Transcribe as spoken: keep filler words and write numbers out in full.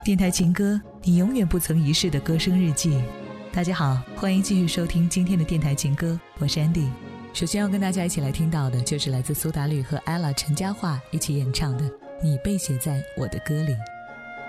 电台情歌，你永远不曾遗逝的歌声日记。大家好，欢迎继续收听今天的电台情歌，我是 Andy。 首先要跟大家一起来听到的就是来自苏打绿和 Ella 陈嘉桦一起演唱的《你被写在我的歌里》。